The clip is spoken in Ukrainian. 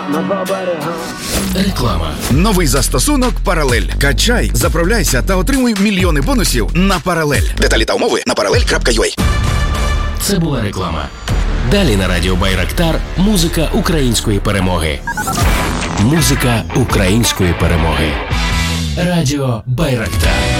на два берега. Реклама. Новий застосунок «Паралель». Качай, заправляйся та отримуй мільйони бонусів на «Паралель». Деталі та умови на parallel.ua. Це була реклама. Далі на радіо Байрактар музика української перемоги. Музика української перемоги. Радіо Байрактар.